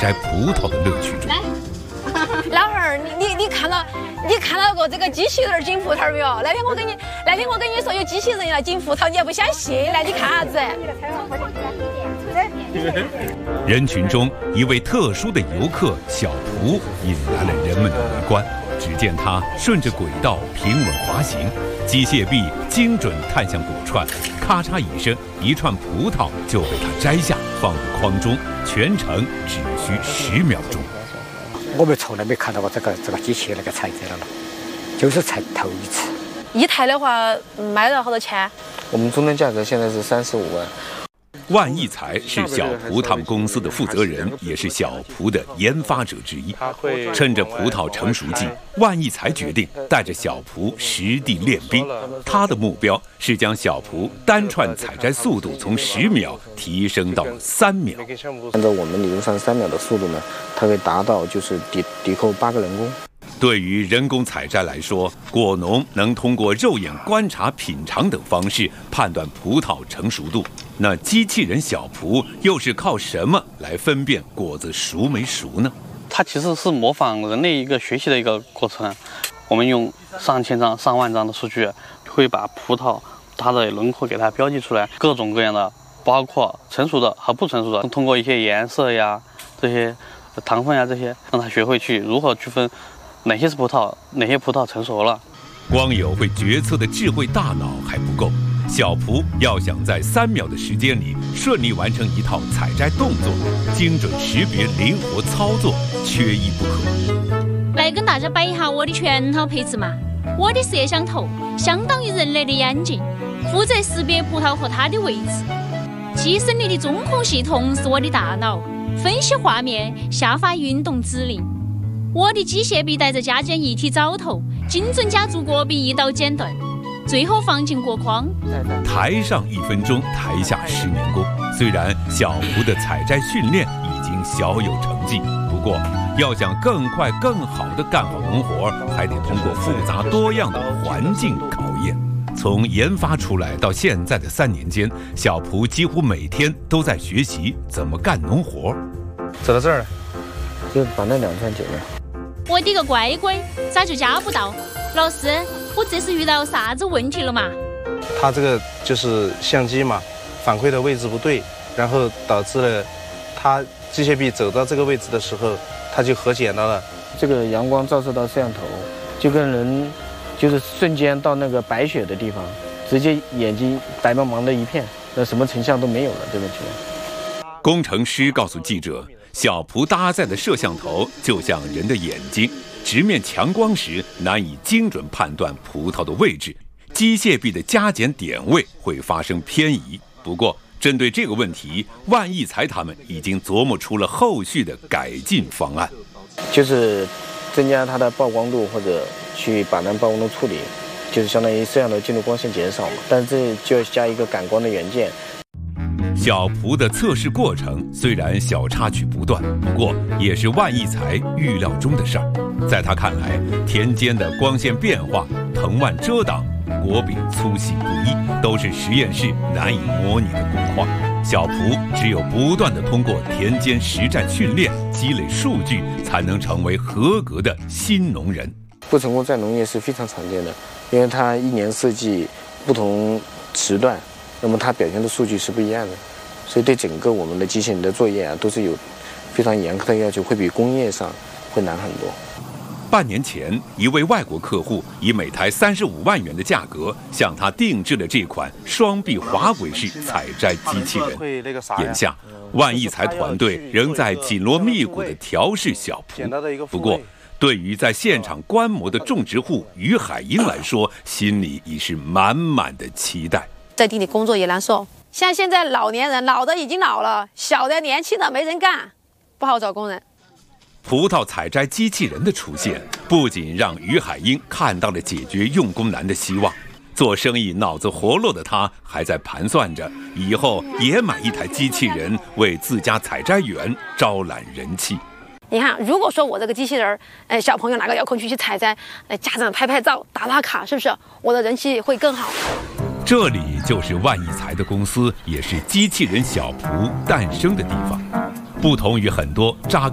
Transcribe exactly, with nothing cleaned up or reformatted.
摘葡萄的乐趣中。 来，老汉儿，你你你看到你看到过这个机器人捡葡萄没有？那天我跟你那天我跟你说有机器人来捡葡萄，你还不相信？来，你看啥子？ 人群中，一位特殊的游客小蒲引来了人们的围观。只见他顺着轨道平稳滑行，机械臂精准探向果串，咔嚓一声，一串葡萄就被他摘下，放入筐中，全程只需十秒钟。 我们从来没看到过这个这个机器那个采摘了，就是才头一次。 一台的话卖了好多钱？ 我们终端价格现在是三十五万。 万益财是小蒲他们公司的负责人，也是小蒲的研发者之一。趁着葡萄成熟季，万益财决定带着小蒲实地练兵。他的目标是将小蒲单串采摘速度从十秒提升到三秒。 按照我们理论上三秒的速度呢，它可以达到就是抵抵扣八个人工。 对于人工采摘来说，果农能通过肉眼观察、品尝等方式判断葡萄成熟度。那机器人小蒲又是靠什么来分辨果子熟没熟呢？ 它其实是模仿人类一个学习的一个过程。我们用上千张、上万张的数据，会把葡萄它的轮廓给它标记出来，各种各样的，包括成熟的和不成熟的，通过一些颜色呀、这些糖分呀这些，让它学会去如何区分哪些是葡萄，哪些葡萄成熟了。 光有会决策的智慧大脑还不够，小蒲要想在三秒的时间里顺利完成一套采摘动作，精准识别、灵活操作，缺一不可。 来跟大家摆一下我的全套配置嘛。我的摄像头相当于人类的眼睛，负责识别葡萄和它的位置。机身里的中控系统是我的大脑，分析画面，下发运动指令。我的机械臂带着加减一体凿头，精准夹住果皮一刀剪断，最后放进果筐。 台上一分钟，台下十年功。虽然小蒲的采摘训练已经小有成绩，不过要想更快更好地干好农活，还得通过复杂多样的环境考验。从研发出来到现在的三年间，小蒲几乎每天都在学习怎么干农活。 走到这儿了，就把那两串剪了。 我的个乖乖，咋就夹不到？老师，我这是遇到啥子问题了嘛？ 它这个就是相机嘛，反馈的位置不对，然后导致了它机械臂走到这个位置的时候，它就合剪到了。 这个阳光照射到摄像头，就跟人就是瞬间到那个白雪的地方，直接眼睛白茫茫的一片，那什么成像都没有了，这个情况。 工程师告诉记者，小蒲搭载的摄像头就像人的眼睛，直面强光时难以精准判断葡萄的位置，机械臂的加减点位会发生偏移。不过针对这个问题，万益财他们已经琢磨出了后续的改进方案， 就是增加它的曝光度，或者去把那曝光度处理，就是相当于摄像头进入光线减少嘛，但是这就要加一个感光的元件。 小蒲的测试过程虽然小插曲不断，不过也是万益财预料中的事儿。在他看来，田间的光线变化、藤蔓遮挡、果柄粗细不一，都是实验室难以模拟的工况。小蒲只有不断地通过田间实战训练，积累数据，才能成为合格的新农人。 不成功在农业是非常常见的，因为它一年四季不同时段，那么它表现的数据是不一样的，所以对整个我们的机器人的作业啊，都是有非常严苛的要求，会比工业上会难很多。 半年前，一位外国客户以每台三十五万元的价格向他定制了这款双臂滑轨式采摘机器人。眼下，万益财团队仍在紧锣密鼓地调试小蒲。不过，对于在现场观摩的种植户于海英来说，心里已是满满的期待。 在地里工作也难受，像现在老年人，老的已经老了，小的年轻的没人干，不好找工人。 葡萄采摘机器人的出现，不仅让于海英看到了解决用工难的希望，做生意脑子活络的他还在盘算着以后也买一台机器人，为自家采摘园招揽人气。 你看，如果说我这个机器人，哎，小朋友拿个遥控器去采摘，哎，家长拍拍照、打打卡，是不是我的人气会更好？ 这里就是万益财的公司，也是机器人小蒲诞生的地方。不同于很多扎